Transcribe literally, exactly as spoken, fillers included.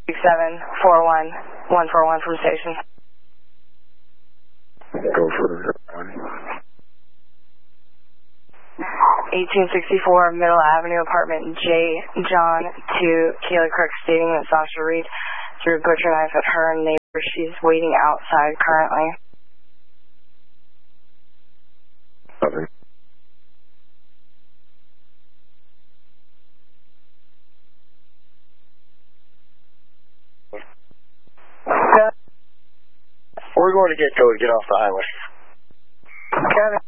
seven four one one four one from station. Go for one. eighteen sixty-four Middle Avenue, apartment J. John to Kayla Crook, stating that Sasha Reed threw a butcher knife at her neighbor. She's waiting outside currently. Okay. We're going to get code. Get off the highway. Kevin.